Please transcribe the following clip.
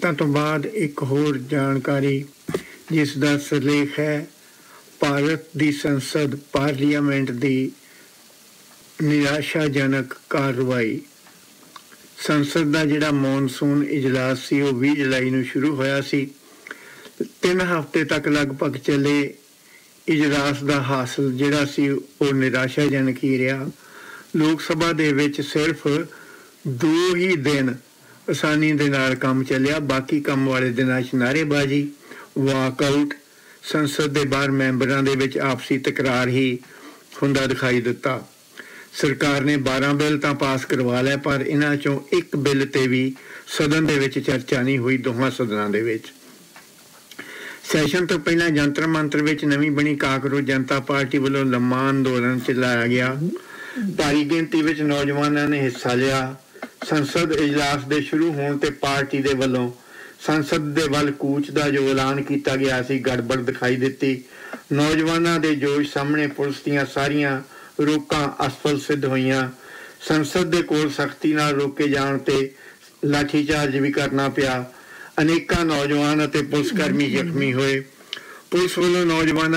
ਬ੍ਰੇਕਾਂ ਤੋਂ ਬਾਅਦ ਇੱਕ ਹੋਰ ਜਾਣਕਾਰੀ ਜਿਸ ਦਾ ਸਿਰਲੇਖ ਹੈ ਭਾਰਤ ਦੀ ਸੰਸਦ ਪਾਰਲੀਮੈਂਟ ਦੀ ਨਿਰਾਸ਼ਾਜਨਕ ਕਾਰਵਾਈ। ਸੰਸਦ ਦਾ ਜਿਹੜਾ ਮੌਨਸੂਨ ਇਜਲਾਸ ਸੀ ਉਹ 20 ਜੁਲਾਈ ਨੂੰ ਸ਼ੁਰੂ ਹੋਇਆ ਸੀ। 3 ਹਫ਼ਤੇ ਤੱਕ ਲਗਭਗ ਚੱਲੇ ਇਜਲਾਸ ਦਾ ਹਾਸਲ ਜਿਹੜਾ ਸੀ ਉਹ ਨਿਰਾਸ਼ਾਜਨਕ ਹੀ ਰਿਹਾ। ਲੋਕ ਸਭਾ ਦੇ ਵਿੱਚ ਸਿਰਫ 2 ਹੀ ਦਿਨ ਆਸਾਨੀ ਦੇ ਨਾਲ ਕੰਮ ਚੱਲਿਆ, ਬਾਕੀ ਕੰਮ ਵਾਲੇ ਦਿਨਾਂ 'ਚ ਨਾਅਰੇਬਾਜ਼ੀ, ਵਾਕਆਊਟ, ਸੰਸਦ ਦੇ ਬਾਹਰ ਮੈਂਬਰਾਂ ਦੇ ਵਿੱਚ ਆਪਸੀ ਤਕਰਾਰ ਹੀ ਹੁੰਦਾ ਦਿਖਾਈ ਦਿੱਤਾ। ਸਰਕਾਰ ਨੇ 12 ਬਿੱਲ ਤਾਂ ਪਾਸ ਕਰਵਾ ਲਏ, ਪਰ ਇਹਨਾਂ 'ਚੋਂ ਇੱਕ ਬਿੱਲ 'ਤੇ ਵੀ ਸਦਨ ਦੇ ਵਿੱਚ ਚਰਚਾ ਨਹੀਂ ਹੋਈ, ਦੋਹਾਂ ਸਦਨਾਂ ਦੇ ਵਿੱਚ। ਸੈਸ਼ਨ ਤੋਂ ਪਹਿਲਾਂ ਜੰਤਰ ਮੰਤਰ ਵਿੱਚ ਨਵੀਂ ਬਣੀ ਕਾਕਰੋਚ ਜਨਤਾ ਪਾਰਟੀ ਵੱਲੋਂ ਲੰਮਾ ਅੰਦੋਲਨ ਚਲਾਇਆ ਗਿਆ। ਭਾਰੀ ਗਿਣਤੀ ਵਿੱਚ ਨੌਜਵਾਨਾਂ ਨੇ ਹਿੱਸਾ ਲਿਆ। ਸੰਸਦ ਇਜਲਾਸ ਦੇ ਸ਼ੁਰੂ ਹੋਣ ਤੇ ਪਾਰਟੀ ਦੇ ਵੱਲੋਂ ਸੰਸਦ ਦੇ ਵੱਲ ਕੂਚ ਦਾ ਜੋ ਐਲਾਨ ਕੀਤਾ ਗਿਆ ਸੀ, ਗੜਬੜ ਦਿਖਾਈ ਦਿੱਤੀ। ਨੌਜਵਾਨਾਂ ਦੇ ਜੋਸ਼ ਸਾਹਮਣੇ ਪੁਲਿਸ ਦੀਆਂ ਸਾਰੀਆਂ ਰੋਕਾਂ ਅਸਫਲ ਸਿੱਧ ਹੋਈਆਂ। ਸੰਸਦ ਦੇ ਕੋਲ ਸਖਤੀ ਨਾਲ ਰੋਕੇ ਜਾਣ ਤੇ ਲਾਠੀਚਾਰਜ ਵੀ ਕਰਨਾ ਪਿਆ। ਅਨੇਕਾਂ ਨੌਜਵਾਨ ਅਤੇ ਪੁਲਿਸ ਕਰਮੀ ਜ਼ਖਮੀ ਹੋਏ। ਪੁਲਿਸ ਵੱਲੋਂ ਨੌਜਵਾਨਾਂ